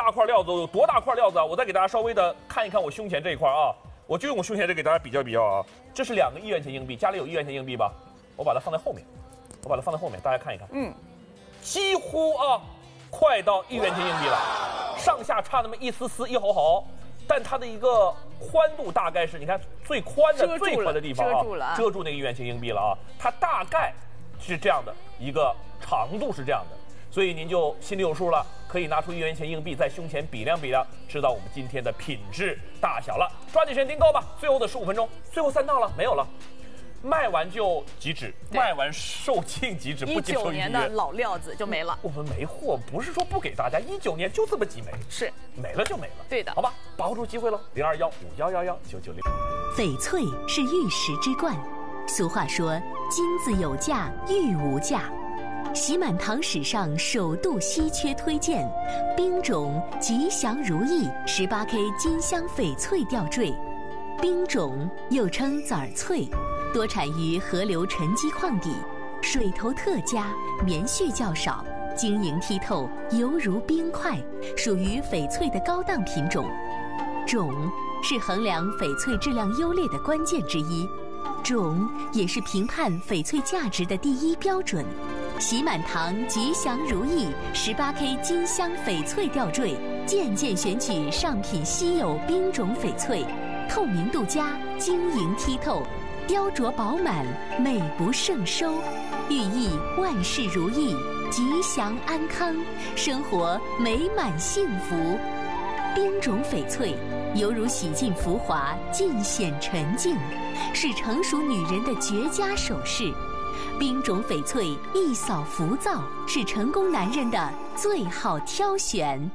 大块料子，有多大块料子啊？我再给大家稍微的看一看我胸前这一块啊，我就用我胸前这给大家比较比较啊。这是2个1元钱硬币，家里有1元钱硬币吧？我把它放在后面，大家看一看，几乎啊，快到1元钱硬币了，上下差那么一丝丝一毫毫，但它的一个宽度大概是，你看最宽的地方啊，遮住那个1元钱硬币了啊，它大概是这样的一个长度是这样的，所以您就心里有数了，可以拿出1元钱硬币在胸前比量比量，知道我们今天的品质大小了。抓紧时间订购吧，最后的15分钟，最后3道了，没有了。卖完就即止，卖完售罄即止，不接受预约。 19年的老料子就没了。 我们没货，不是说不给大家，19年就这么几枚， 是没了就没了。 对的， 好吧，把握住机会喽，02151119960。 翡翠是玉石之冠，俗话说金子有价，玉无价。喜满堂史上首度稀缺推荐冰种吉祥如意 18K 金镶翡翠吊坠。冰种又称籽儿翠，多产于河流沉积矿底，水头特佳，棉絮较少，晶莹剔透，犹如冰块，属于翡翠的高档品种。种是衡量翡翠质量优劣的关键之一，种也是评判翡翠价值的第一标准。喜满堂吉祥如意 18K 金镶翡翠吊坠，件件选取上品稀有冰种翡翠，透明度佳，晶莹剔透，雕琢饱满，美不胜收，寓意万事如意，吉祥安康，生活美满幸福。冰种翡翠犹如洗尽浮华，尽显沉静，是成熟女人的绝佳首饰。冰种翡翠一扫浮躁，是成功男人的最好挑选。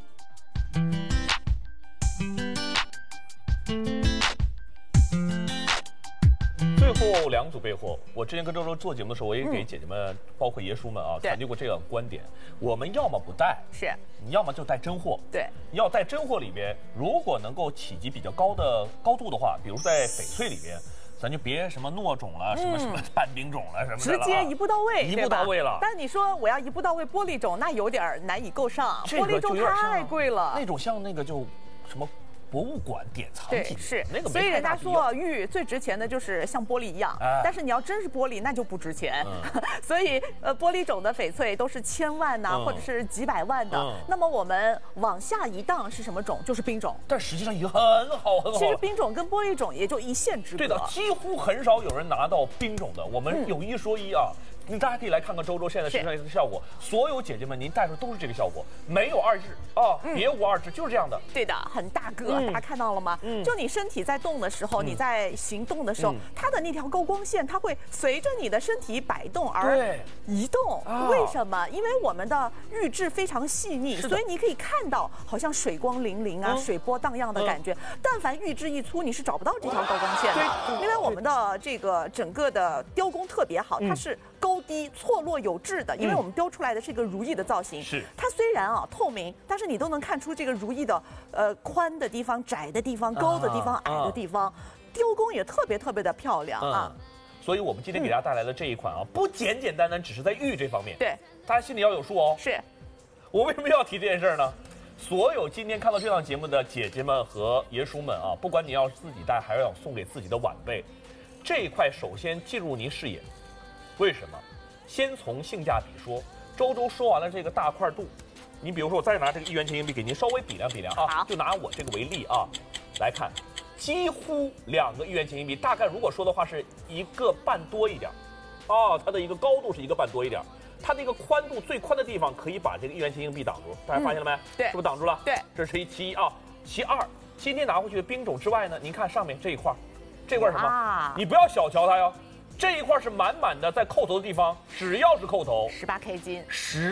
最后2组备货，我之前跟周周做节目的时候，我也给姐姐们，包括爷叔们啊，传递过这样的观点：我们要么不带， 是你要么就带真货。 对， 要带真货里边，如果能够企及比较高度的话，比如在翡翠里边。咱就别什么糯种了，什么半冰种了，什么的直接一步到位， 一步到位了。 但是你说我要一步到位玻璃种，那有点难以够上，玻璃种太贵了。 那种像那个就什么博物馆典藏品， 是那个没太大必要。 所以人家说玉最值钱的就是像玻璃一样，但是你要真是玻璃，那就不值钱。所以玻璃种的翡翠都是1000万呐，或者是几百万的。那么我们往下一档是什么种？就是冰种。 但实际上也很好，很好。 其实冰种跟玻璃种也就一线之隔。 对的，几乎很少有人拿到冰种的。我们有一说一啊。大家可以来看看周周现在身上的效果，所有姐姐们您戴着都是这个效果，没有二致啊，别无二致，就是这样的。 对的，很大个，大家看到了吗？就你身体在动的时候，你在行动的时候，它的那条高光线，它会随着你的身体摆动而移动。为什么？因为我们的玉质非常细腻，所以你可以看到好像水光粼粼啊，水波荡漾的感觉。但凡玉质一粗，你是找不到这条高光线的，因为我们的这个整个的雕工特别好，它是高低错落有致的，因为我们雕出来的是一个如意的造型。 是它虽然啊透明，但是你都能看出这个如意的宽的地方、窄的地方、高的地方、矮的地方，雕工也特别的漂亮啊。 所以我们今天给大家带来的这一款啊，不简简单单只是在玉这方面， 对， 大家心里要有数哦。 是， 我为什么要提这件事呢？所有今天看到这档节目的姐姐们和爷叔们啊，不管你要自己戴还是要送给自己的晚辈，这一块首先进入您视野。为什么？先从性价比说，周周说完了这个大块度，你比如说我再拿这个1元钱硬币给您稍微比量比量啊，就拿我这个为例啊，来看，几乎2个1元钱硬币，大概如果说的话是1个半多一点，它的一个高度是1个半多一点，它的一个宽度最宽的地方可以把这个1元钱硬币挡住，大家发现了没？ 对， 是不是挡住了？ 对， 这是其一啊。其二，今天拿回去的冰种之外呢，您看上面这一块，这块什么？你不要小瞧它哟。这一块是满满的，在扣头的地方，只要是扣头 ，18K 金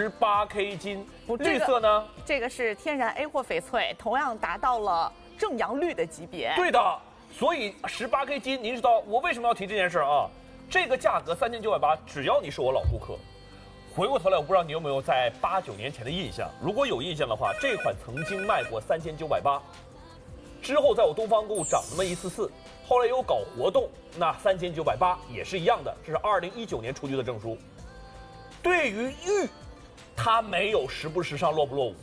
，18K 金。绿色呢？ 这个是天然 A 货翡翠，同样达到了正阳绿的级别。 对的，所以18K 金，您知道我为什么要提这件事啊？这个价格3980，只要你是我老顾客，回过头来，我不知道你有没有在8、9年前的印象？如果有印象的话，这款曾经卖过3980，之后在我东方购物涨那么一次。后来有搞活动，那3980也是一样的，这是2019年出具的证书。对于玉，它没有时不时尚、落不落伍，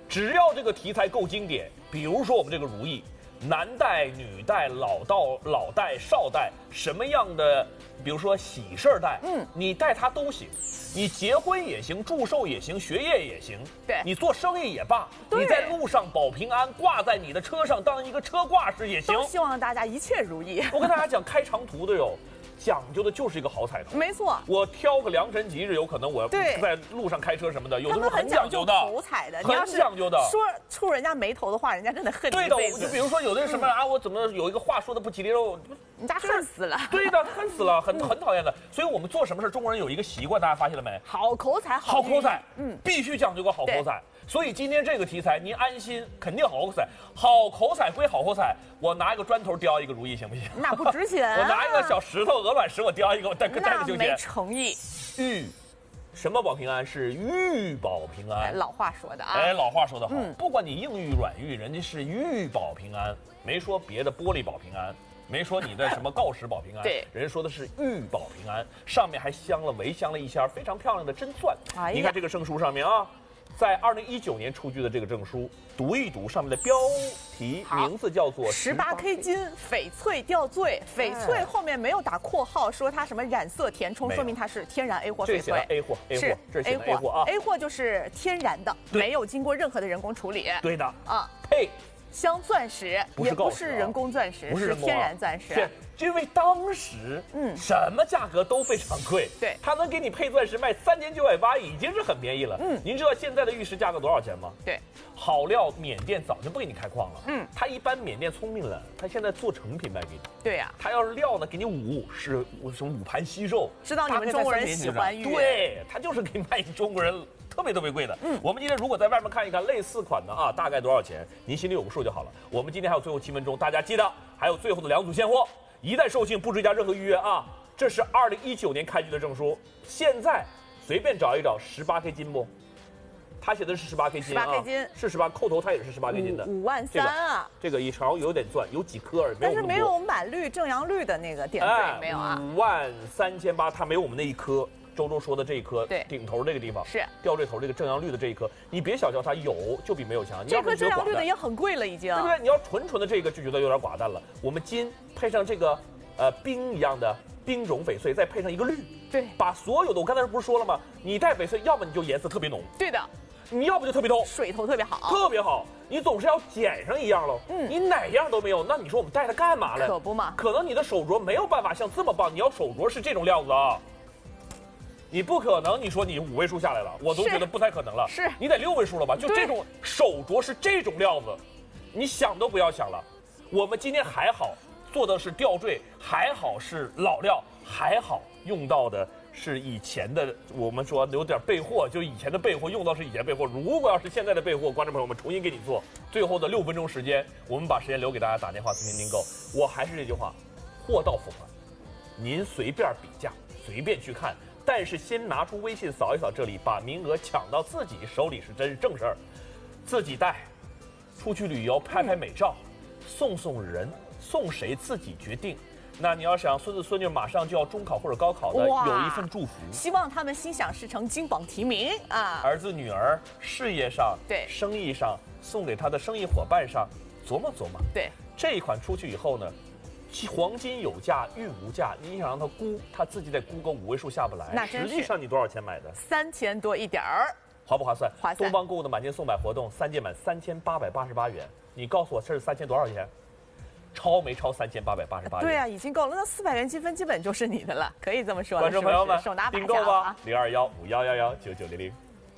只要这个题材够经典，比如说我们这个如意，男戴、女戴、老戴、少戴，什么样的，比如说喜事儿戴，你戴它都行。你结婚也行，祝寿也行，学业也行， 对， 你做生意也罢，你在路上保平安，挂在你的车上当一个车挂饰也行。 都希望大家一切如意。 我跟大家讲，开长途的哟，讲究的就是一个好彩头。 没错， 我挑个良辰吉日，有可能我在路上开车什么的，有的时候很讲究的， 头彩的， 很讲究的。 说触人家眉头的话，人家真的恨你。 对的，就比如说有的什么啊，我怎么有一个话说的不吉利了， 人家恨死了。 对的，恨死了，很讨厌的。所以我们做什么事，中国人有一个习惯，大家发现了没？ 好口彩， 好口彩，必须讲究个好口彩。所以今天这个题材，您安心，肯定好口彩。好口彩归好口彩，我拿一个砖头雕一个如意行不行？ 那不值钱。 我拿一个小石头鹅卵石，我雕一个，我戴个就行。 没诚意。 玉，什么保平安？是玉保平安。 老话说的啊。 哎，老话说得好，不管你硬玉软玉，人家是玉保平安，没说别的玻璃保平安。没说你的什么锆石保平安， 对， 人家说的是玉保平安，上面还围镶了一箱非常漂亮的真钻。你看这个证书上面啊，在2019年出具的这个证书，读一读上面的标题，名字叫做 18K 金翡翠吊坠。翡翠后面没有打括号，说它什么染色填充，说明它是天然 A 货翡翠。 A 货， 是这是 A 货啊 ，A 货就是天然的，没有经过任何的人工处理。 对的啊，配。 镶钻石也不是人工钻石，是天然钻石。 是因为当时什么价格都非常贵， 对， 它能给你配钻石卖3980已经是很便宜了。您知道现在的玉石价格多少钱吗？ 对， 好料缅甸早就不给你开矿了。它一般缅甸聪明了，它现在做成品卖给你。 对呀， 它要是料呢，给你什么五盘稀肉， 知道你们中国人喜欢玉， 对，它就是给卖你中国人。特别贵的，我们今天如果在外面看一看类似款的啊，大概多少钱？您心里有个数就好了。我们今天还有最后7分钟，大家记得还有最后的2组现货，一旦售罄不追加任何预约啊。这是2019年开具的证书，现在随便找一找18K 金不？他写的是18K 金啊，18K 金是18，扣头它也是18K 金的 ，5万3啊。 这个一勺有点钻，有几颗而已， 但是没有满绿正阳绿的那个点缀，没有啊。 53800，它没有我们那一颗。周说的这一颗， 对， 顶头这个地方是吊坠头这个正阳绿的这一颗，你别小瞧它，有就比没有强。 这颗正阳绿的也很贵了，已经， 对不对？你要纯的这个就觉得有点寡淡了。我们金配上这个冰一样的冰种翡翠，再配上一个绿， 对， 把所有的我刚才不是说了吗？你戴翡翠，要么你就颜色特别浓， 对的， 你要不就特别透， 水头特别好， 特别好。你总是要捡上一样喽，你哪样都没有，那你说我们戴它干嘛了？ 可不嘛。 可能你的手镯没有办法像这么棒，你要手镯是这种料子啊。你不可能，你说你5位数下来了，我都觉得不太可能了。 是你得6位数了吧？就这种手镯是这种料子，你想都不要想了。我们今天还好做的是吊坠，还好是老料，还好用到的是以前的，我们说有点备货，就以前的备货用到是以前备货。如果要是现在的备货，观众朋友们重新给你做，最后的6分钟时间，我们把时间留给大家打电话咨询订购。我还是这句话，货到付款，您随便比价，随便去看。但是先拿出微信扫一扫这里，把名额抢到自己手里是真是正事儿。自己带，出去旅游拍美照，送人，送谁自己决定。那你要想孙子孙女马上就要中考或者高考的，有一份祝福， 希望他们心想事成，金榜题名啊！ 儿子女儿事业上、 对生意上，送给他的生意伙伴上，琢磨琢磨。 对， 这一款出去以后呢？黄金有价，玉无价。你想让他估，他自己得估个5位数下不来。 那实际上你多少钱买的 ？3000多一点儿， 划不划算？ 划算。 东方购物的满件送百活动，3件满3888元。你告诉我这是3000多少钱？超没超3888元？ 对啊，已经够了。那400元积分基本就是你的了，可以这么说。 观众朋友们， 手拿把订购吧，0215119900。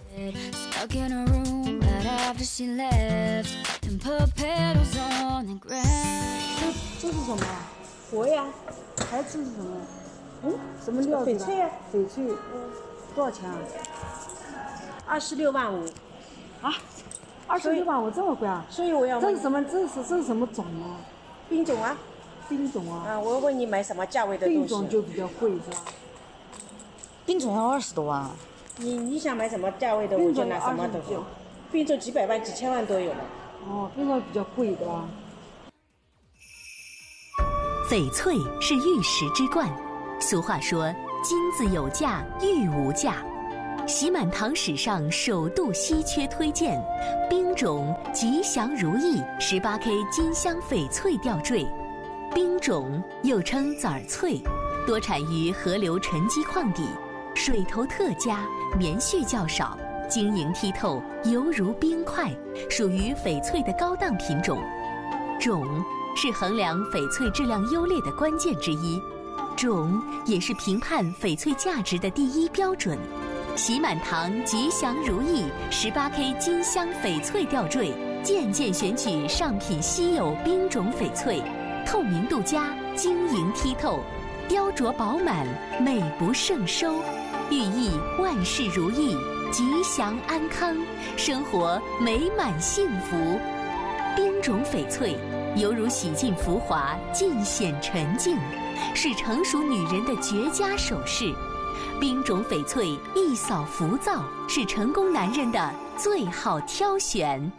这是什么？活呀。还这是什么？什么料子？翡翠啊。翡翠。多少钱啊？26万5。啊？26万5这么贵啊？所以我要。这是什么？这是什么种啊？冰种啊。冰种啊。啊，我问你买什么价位的东西？冰种就比较贵是吧？ 冰种要20多万。 你想买什么价位的，我就拿什么东西。冰种几百万、几千万都有了。哦，冰种比较贵的吧？ 翡翠是玉石之冠，俗话说金子有价，玉无价。 喜满堂史上首度稀缺推荐冰种吉祥如意 18K 金镶翡翠吊坠。冰种又称籽儿翠，多产于河流沉积矿底，水头特佳，棉絮较少，晶莹剔透，犹如冰块，属于翡翠的高档品种。种是衡量翡翠质量优劣的关键之一，种也是评判翡翠价值的第一标准。喜满堂吉祥如意 18K 金镶翡翠吊坠，件件选取上品稀有冰种翡翠，透明度佳，晶莹剔透，雕琢饱满，美不胜收，寓意万事如意，吉祥安康，生活美满幸福。冰种翡翠犹如洗尽浮华，尽显沉静，是成熟女人的绝佳首饰。冰种翡翠一扫浮躁，是成功男人的最好挑选。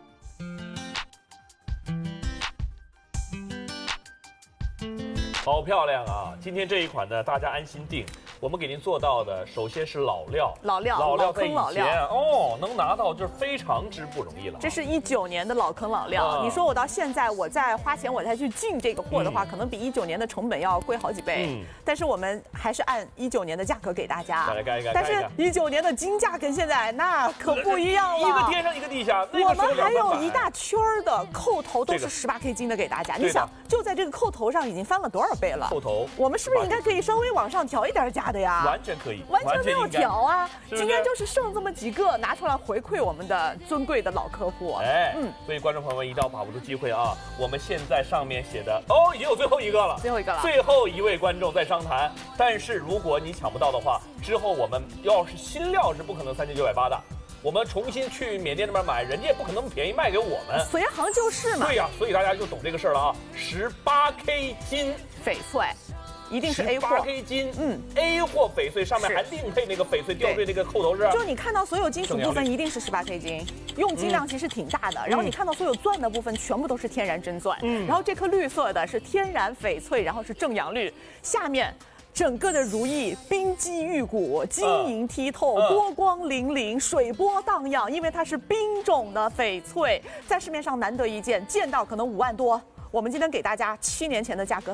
好漂亮啊！今天这一款呢，大家安心订。我们给您做到的，首先是老料在以前哦，能拿到就是非常之不容易了。 这是19年的老坑老料，你说我到现在我再花钱我再去进这个货的话，可能比19年的成本要贵好几倍。但是我们还是按19年的价格给大家。 再来干一干。 但是19年的金价跟现在那可不一样了， 一个天上一个地下。 我们还有一大圈的扣头都是18K 金的给大家。你想，就在这个扣头上已经翻了多少倍了？ 扣头， 我们是不是应该可以稍微往上调一点价的呀？ 完全可以， 完全没有调啊！今天就是剩这么几个，拿出来回馈我们的尊贵的老客户。 所以观众朋友们一定要把握住机会啊！我们现在上面写的哦，已经有最后一个了，最后一位观众在商谈。但是如果你抢不到的话，之后我们要是新料是不可能3980的。我们重新去缅甸那边买，人家也不可能便宜卖给我们。 随行就是嘛。 对呀，所以大家就懂这个事儿了啊。18K 金翡翠。一定是 A 货 ，18K 金，A 货翡翠上面还另配那个翡翠吊坠那个扣头是。 就你看到所有金属部分一定是18K 金，用金量其实挺大的。然后你看到所有钻的部分全部都是天然真钻，然后这颗绿色的是天然翡翠，然后是正阳绿，下面。整个的如意冰肌玉骨，晶莹剔透，波光粼粼，水波荡漾，因为它是冰种的翡翠，在市面上难得一见，见到可能5万多。我们今天给大家7年前的价格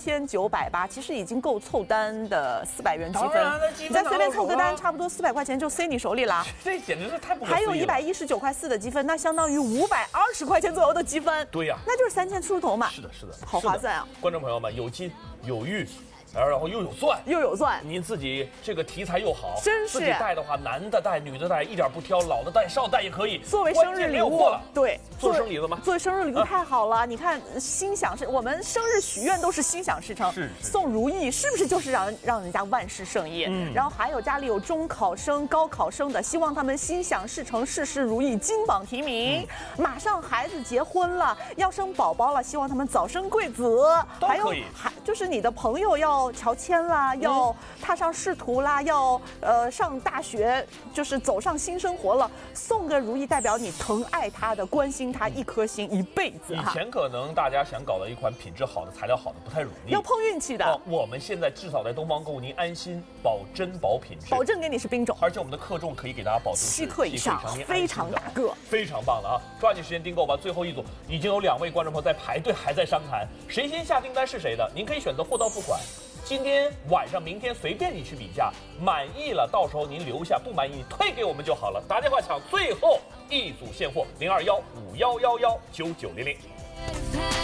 3980，其实已经够凑单的400元积分。你再随便凑个单，差不多400块钱就塞你手里了。 这简直是太不可思议了。 还有119块4的积分，那相当于520块钱左右的积分。 对呀， 那就是3000出头嘛。 是的， 好划算啊！ 观众朋友们，有金有玉。然后又有钻，您自己这个题材又好， 真是自己戴的话，男的戴、女的戴一点不挑，老的戴、少戴也可以。 作为生日礼物，对， 做生日礼物吗？ 作为生日礼物太好了！你看，心想事，我们生日许愿都是心想事成，送如意是不是就是让人家万事胜意？然后还有家里有中考生、高考生的，希望他们心想事成、事事如意、金榜题名。马上孩子结婚了，要生宝宝了，希望他们早生贵子。 还有就是你的朋友要乔迁啦，要踏上仕途啦，要上大学，就是走上新生活了，送个如意代表你疼爱他的、关心他一颗心一辈子。 以前可能大家想搞到一款品质好的、材料好的不太容易， 要碰运气的。 我们现在至少在东方购物，您安心，保真保品质， 保证给你是冰种， 而且我们的克重可以给大家保证 7克以上，非常大个， 非常棒的啊！抓紧时间订购吧，最后一组已经有2位观众朋友在排队，还在商谈，谁先下订单是谁的，您可以选择货到付款。今天晚上、明天随便你去比价，满意了到时候您留下，不满意你退给我们就好了。打电话抢最后一组现货，021-5111-9900。